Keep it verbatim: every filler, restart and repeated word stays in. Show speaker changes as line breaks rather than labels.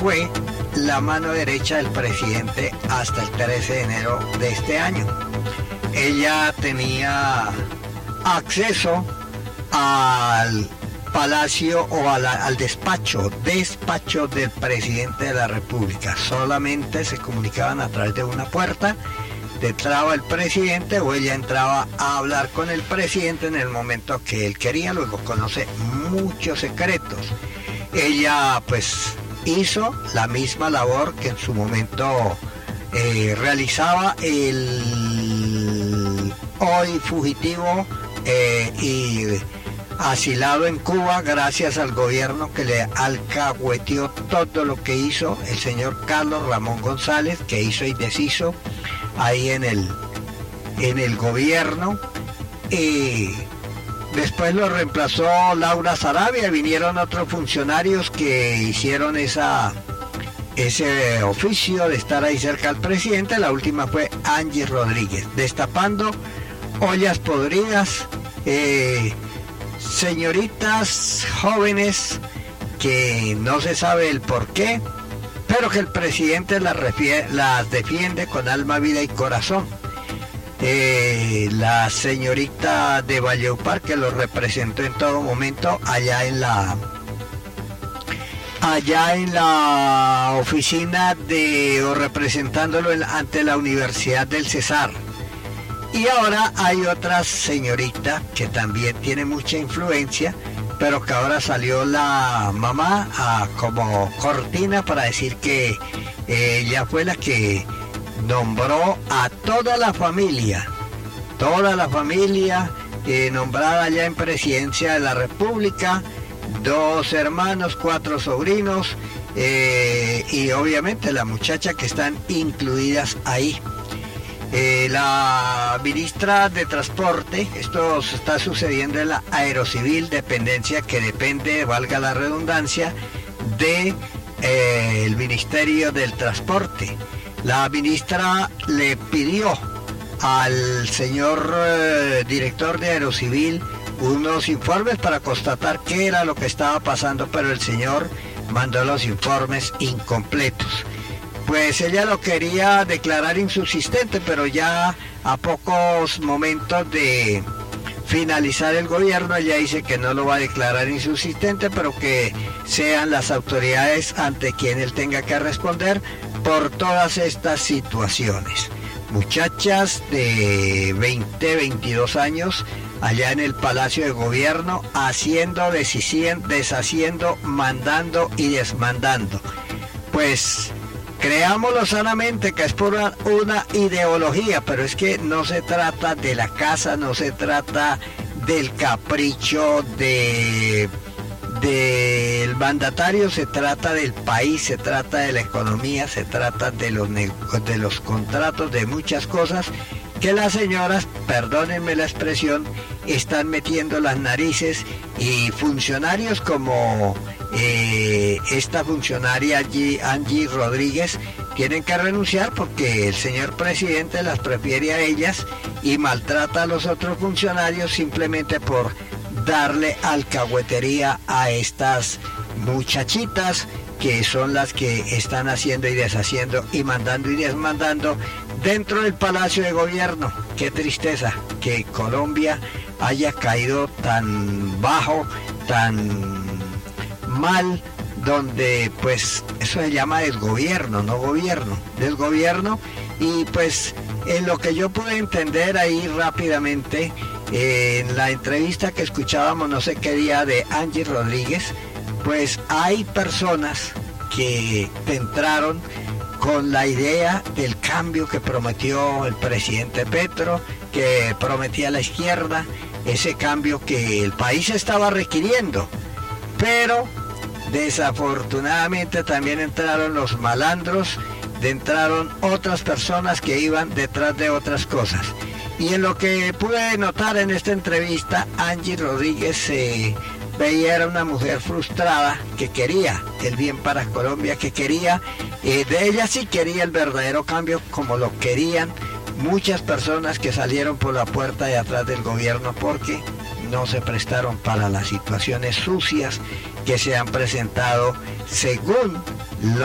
fue la mano derecha del presidente hasta el trece de enero de este año. Ella tenía acceso al palacio o a la, al despacho, despacho del presidente de la República. Solamente se comunicaban a través de una puerta. Entraba el presidente o ella entraba a hablar con el presidente en el momento que él quería. Luego conoce muchos secretos. Ella pues hizo la misma labor que en su momento eh, realizaba el hoy fugitivo eh, y asilado en Cuba, gracias al gobierno que le alcahueteó todo lo que hizo el señor Carlos Ramón González, que hizo y deshizo ahí en el, en el gobierno. Y después lo reemplazó Laura Sarabia, vinieron otros funcionarios que hicieron esa, ese oficio de estar ahí cerca al presidente. La última fue Angie Rodríguez, destapando ollas podridas, eh, señoritas jóvenes que no se sabe el por qué, pero que el presidente las, refie- las defiende con alma, vida y corazón. Eh, la señorita de Valledupar, que lo representó en todo momento allá en la allá en la oficina de o representándolo en, ante la Universidad del Cesar. Y ahora hay otra señorita que también tiene mucha influencia, pero que ahora salió la mamá a, como cortina para decir que ella fue la que nombró a toda la familia, toda la familia eh, nombrada ya en presidencia de la República, dos hermanos, cuatro sobrinos eh, y obviamente la muchacha que están incluidas ahí. Eh, la ministra de Transporte, esto está sucediendo en la Aerocivil, dependencia que depende, valga la redundancia, de eh, el Ministerio del Transporte. La ministra le pidió al señor eh, director de Aerocivil unos informes para constatar qué era lo que estaba pasando, pero el señor mandó los informes incompletos. Pues ella lo quería declarar insubsistente, pero ya a pocos momentos de finalizar el gobierno, ella dice que no lo va a declarar insubsistente, pero que sean las autoridades ante quien él tenga que responder por todas estas situaciones. Muchachas de veinte, veintidós años allá en el Palacio de Gobierno, haciendo, deshaciendo, mandando y desmandando. Pues creámoslo sanamente que es por una, una ideología, pero es que no se trata de la casa, no se trata del capricho de del mandatario, se trata del país, se trata de la economía, se trata de los, de los contratos, de muchas cosas que las señoras, perdónenme la expresión, están metiendo las narices, y funcionarios como eh, esta funcionaria allí, Angie Rodríguez, tienen que renunciar porque el señor presidente las prefiere a ellas y maltrata a los otros funcionarios simplemente por darle alcahuetería a estas muchachitas que son las que están haciendo y deshaciendo y mandando y desmandando dentro del Palacio de Gobierno. Qué tristeza que Colombia haya caído tan bajo, tan mal, donde pues eso se llama desgobierno, no gobierno, desgobierno. Y pues en lo que yo pude entender ahí rápidamente, eh, en la entrevista que escuchábamos no sé qué día de Angie Rodríguez, pues hay personas que entraron con la idea del cambio que prometió el presidente Petro, que prometía la izquierda, ese cambio que el país estaba requiriendo. Pero desafortunadamente también entraron los malandros, entraron otras personas que iban detrás de otras cosas. Y en lo que pude notar en esta entrevista, Angie Rodríguez se eh, veía era una mujer frustrada que quería el bien para Colombia, que quería, eh, de ella sí quería el verdadero cambio como lo querían muchas personas que salieron por la puerta de atrás del gobierno, porque no se prestaron para las situaciones sucias que se han presentado según